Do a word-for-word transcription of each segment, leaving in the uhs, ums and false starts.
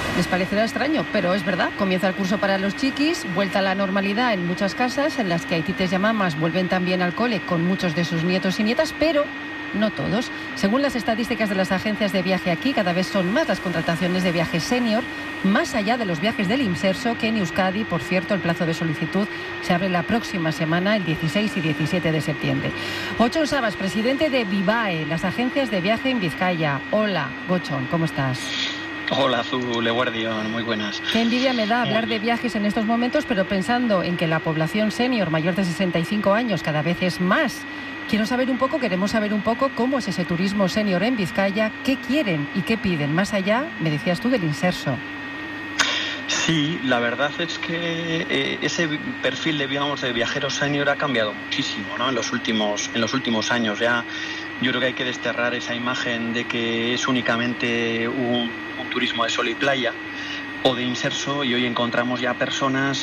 Les parecerá extraño, pero es verdad. Comienza el curso para los chiquis, vuelta a la normalidad en muchas casas, en las que hay tites y mamás vuelven también al cole con muchos de sus nietos y nietas, pero no todos. Según las estadísticas de las agencias de viaje aquí, cada vez son más las contrataciones de viajes senior, más allá de los viajes del Imserso, que en Euskadi, por cierto, el plazo de solicitud se abre la próxima semana, el dieciséis y diecisiete de septiembre. Gochon Sabas, presidente de Vivae, las agencias de viaje en Vizcaya. Hola, Gochon, ¿cómo estás? Hola, Azul Eguardión, muy buenas. Qué envidia me da hablar de viajes en estos momentos, pero pensando en que la población senior mayor de sesenta y cinco años cada vez es más. Quiero saber un poco, queremos saber un poco cómo es ese turismo senior en Vizcaya, qué quieren y qué piden, más allá, me decías tú, del Imserso. Sí, la verdad es que eh, ese perfil de, digamos, de viajero senior ha cambiado muchísimo, ¿no? En los últimos, en los últimos años. Ya yo creo que hay que desterrar esa imagen de que es únicamente un, un turismo de sol y playa o de Imserso, y hoy encontramos ya personas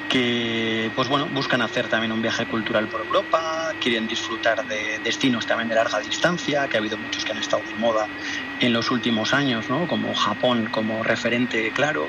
que pues bueno, buscan hacer también un viaje cultural por Europa, quieren disfrutar de destinos también de larga distancia, que ha habido muchos que han estado de moda en los últimos años, ¿no? Como Japón como referente claro,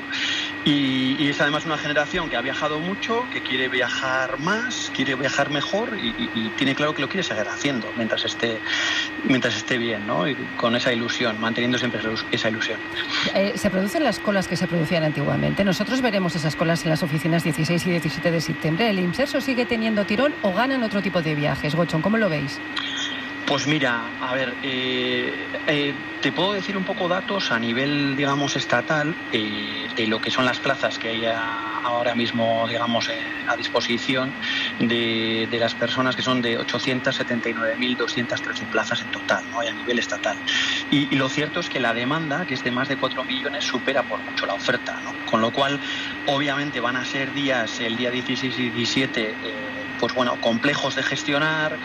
y, y es además una generación que ha viajado mucho, que quiere viajar más, quiere viajar mejor y, y, y tiene claro que lo quiere seguir haciendo mientras esté, mientras esté bien, ¿no? Y con esa ilusión, manteniendo siempre esa ilusión. Eh, ¿Se producen las colas que se producían antiguamente? Nosotros veremos esas colas en las oficinas dieciséis y diecisiete de septiembre. ¿El Imserso sigue teniendo tirón o ganan otro tipo de viajes? Gochon, ¿cómo lo veis? Pues mira, a ver, eh, eh, te puedo decir un poco datos a nivel, digamos, estatal eh, de lo que son las plazas que hay a, ahora mismo, digamos, eh, a disposición de, de las personas, que son de ochocientas setenta y nueve mil doscientas trece plazas en total, ¿no? A nivel estatal. Y, y lo cierto es que la demanda, que es de más de cuatro millones, supera por mucho la oferta, ¿no? Con lo cual, obviamente, van a ser días, el día dieciséis y diecisiete, eh, pues bueno, complejos de gestionar,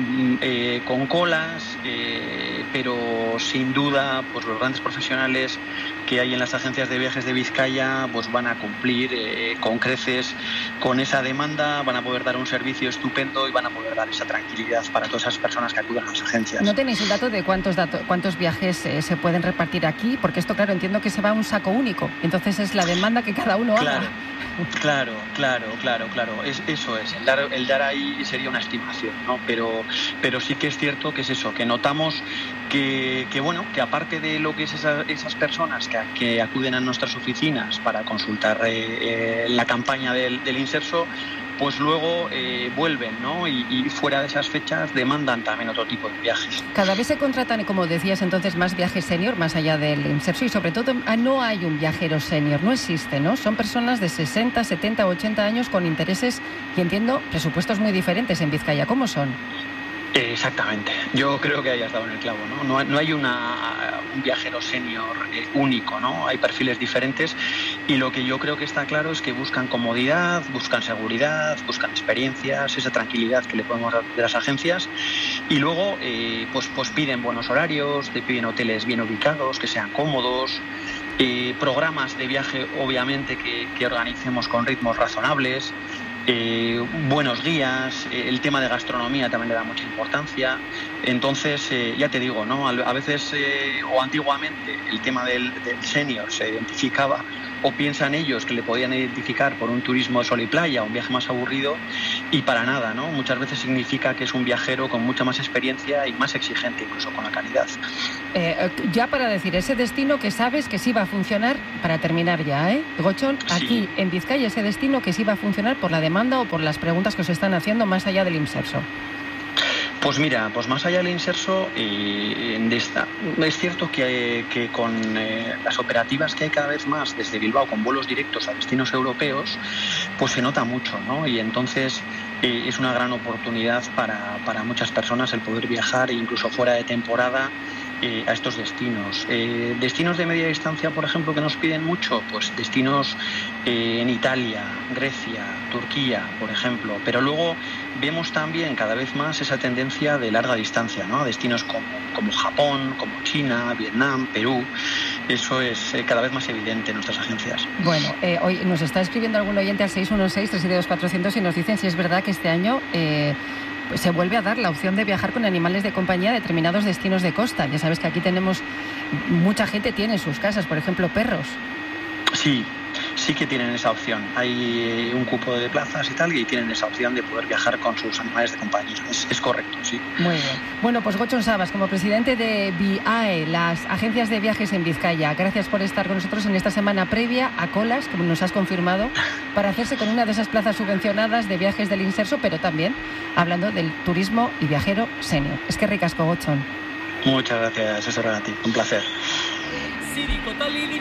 eh, con colas, eh, pero sin duda pues los grandes profesionales que hay en las agencias de viajes de Vizcaya pues van a cumplir eh, con creces con esa demanda, van a poder dar un servicio estupendo y van a poder dar esa tranquilidad para todas esas personas que acuden a las agencias. ¿No tenéis un dato de cuántos datos, cuántos viajes eh, se pueden repartir aquí? Porque esto, claro, entiendo que se va a un saco único, entonces es la demanda que cada uno claro. haga. Claro, claro, claro, claro. Es, eso es. El dar, el dar ahí sería una estimación, ¿no? Pero, pero sí que es cierto que es eso, que notamos que, que bueno, que aparte de lo que es esa, esas personas que, que acuden a nuestras oficinas para consultar eh, eh, la campaña del, del Imserso, pues luego eh, vuelven, ¿no? Y, y fuera de esas fechas demandan también otro tipo de viajes. Cada vez se contratan, como decías entonces, más viajes senior, más allá del Imserso, y sobre todo no hay un viajero senior, no existe, ¿no? Son personas de sesenta, setenta, ochenta años con intereses y, entiendo, presupuestos muy diferentes en Vizcaya. ¿Cómo son? Exactamente, yo creo que ahí has dado en el clavo, ¿no? No, no hay una, un viajero senior eh, único, ¿no? Hay perfiles diferentes y lo que yo creo que está claro es que buscan comodidad, buscan seguridad, buscan experiencias, esa tranquilidad que le podemos dar de las agencias y luego eh, pues, pues piden buenos horarios, te piden hoteles bien ubicados, que sean cómodos, eh, programas de viaje obviamente que, que organicemos con ritmos razonables. Eh, buenos guías, eh, el tema de gastronomía también le da mucha importancia. Entonces, eh, ya te digo, ¿no? A, a veces, eh, o antiguamente, el tema del, del senior se identificaba, o piensan ellos que le podían identificar por un turismo de sol y playa, un viaje más aburrido, y para nada, ¿no? Muchas veces significa que es un viajero con mucha más experiencia y más exigente incluso con la calidad. Eh, ya para decir, ese destino que sabes que sí va a funcionar, para terminar ya, ¿eh? Gochon, aquí sí, en Vizcaya, ese destino que sí va a funcionar por la demanda o por las preguntas que os están haciendo más allá del Imserso. Pues mira, pues más allá del Imserso, eh, de esta, es cierto que, que con eh, las operativas que hay cada vez más desde Bilbao, con vuelos directos a destinos europeos, pues se nota mucho, ¿no? Y entonces eh, es una gran oportunidad para, para muchas personas el poder viajar, incluso fuera de temporada, Eh, a estos destinos. Eh, destinos de media distancia, por ejemplo, que nos piden mucho, pues destinos eh, en Italia, Grecia, Turquía, por ejemplo, pero luego vemos también cada vez más esa tendencia de larga distancia, ¿no? Destinos como, como Japón, como China, Vietnam, Perú. Eso es eh, cada vez más evidente en nuestras agencias. Bueno, eh, hoy nos está escribiendo algún oyente al seis uno seis, tres siete dos, cuatro cero cero y nos dicen si es verdad que este año eh, pues se vuelve a dar la opción de viajar con animales de compañía a determinados destinos de costa. Ya sabes que aquí tenemos, mucha gente tiene en sus casas, por ejemplo, perros. Sí, sí que tienen esa opción. Hay un cupo de plazas y tal, y tienen esa opción de poder viajar con sus animales de compañía. Es, es correcto, sí. Muy bien. Bueno, pues Gotzon Sabas, como presidente de BIAE, las agencias de viajes en Vizcaya, gracias por estar con nosotros en esta semana previa a Colas, como nos has confirmado, para hacerse con una de esas plazas subvencionadas de viajes del Inserso, pero también hablando del turismo y viajero senior. Es que ricasco, Gotzon. Muchas gracias, eso era a ti. Un placer.